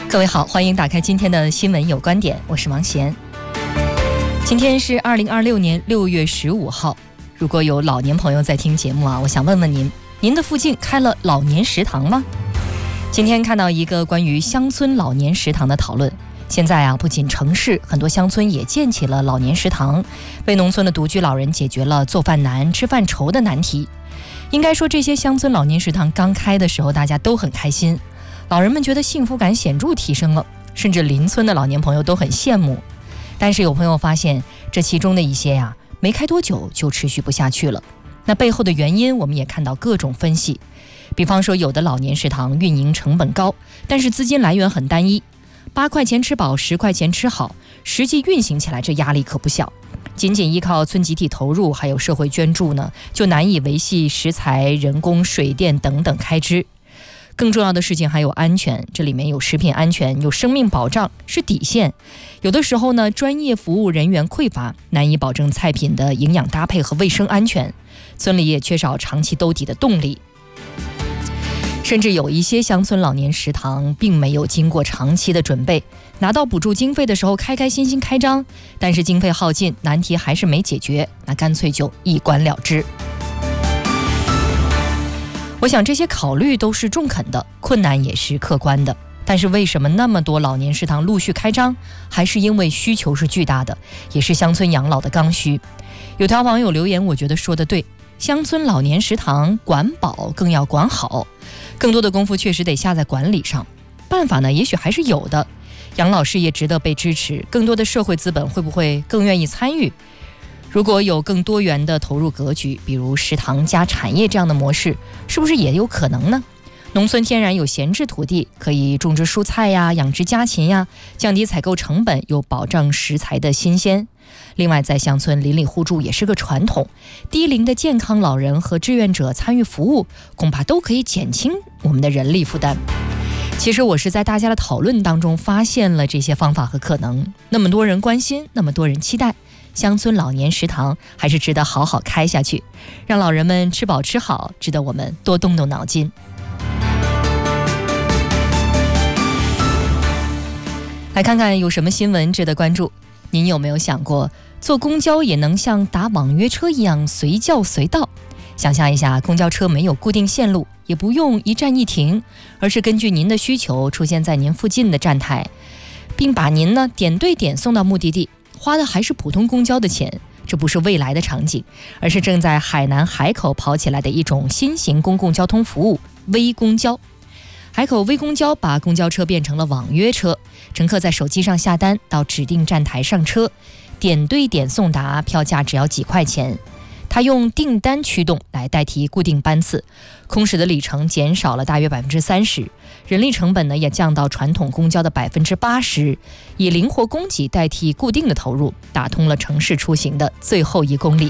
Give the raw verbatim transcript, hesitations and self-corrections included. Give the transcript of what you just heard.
各位好，欢迎打开今天的新闻有观点，我是王贤。今天是二零二六年六月十五号，如果有老年朋友在听节目啊，我想问问您，您的附近开了老年食堂吗？今天看到一个关于乡村老年食堂的讨论。现在啊，不仅城市，很多乡村也建起了老年食堂，为农村的独居老人解决了做饭难、吃饭愁的难题。应该说，这些乡村老年食堂刚开的时候，大家都很开心，老人们觉得幸福感显著提升了，甚至邻村的老年朋友都很羡慕。但是有朋友发现，这其中的一些呀，没开多久就持续不下去了。那背后的原因，我们也看到各种分析。比方说，有的老年食堂运营成本高，但是资金来源很单一，八块钱吃饱，十块钱吃好，实际运行起来这压力可不小。仅仅依靠村集体投入还有社会捐助呢，就难以维系食材、人工、水电等等开支。更重要的事情还有安全，这里面有食品安全，有生命保障，是底线。有的时候呢，专业服务人员匮乏，难以保证菜品的营养搭配和卫生安全，村里也缺少长期兜底的动力。甚至有一些乡村老年食堂并没有经过长期的准备，拿到补助经费的时候开开心心开张，但是经费耗尽，难题还是没解决，那干脆就一关了之。我想这些考虑都是中肯的，困难也是客观的。但是为什么那么多老年食堂陆续开张？还是因为需求是巨大的，也是乡村养老的刚需。有条网友留言，我觉得说得对，乡村老年食堂管饱更要管好，更多的功夫确实得下在管理上。办法呢，也许还是有的。养老事业值得被支持，更多的社会资本会不会更愿意参与？如果有更多元的投入格局，比如食堂加产业这样的模式，是不是也有可能呢？农村天然有闲置土地，可以种植蔬菜呀，养殖家禽呀，降低采购成本，又保障食材的新鲜。另外，在乡村邻里互助也是个传统，低龄的健康老人和志愿者参与服务，恐怕都可以减轻我们的人力负担。其实我是在大家的讨论当中发现了这些方法和可能，那么多人关心，那么多人期待，乡村老年食堂还是值得好好开下去，让老人们吃饱吃好，值得我们多动动脑筋。来看看有什么新闻值得关注。您有没有想过，坐公交也能像打网约车一样随叫随到？想象一下，公交车没有固定线路，也不用一站一停，而是根据您的需求出现在您附近的站台，并把您呢点对点送到目的地，花的还是普通公交的钱。这不是未来的场景，而是正在海南海口跑起来的一种新型公共交通服务——微公交。海口微公交把公交车变成了网约车，乘客在手机上下单，到指定站台上车，点对点送达，票价只要几块钱。它用订单驱动来代替固定班次，空驶的里程减少了大约百分之三十，人力成本呢也降到传统公交的百分之八十，以灵活供给代替固定的投入，打通了城市出行的最后一公里。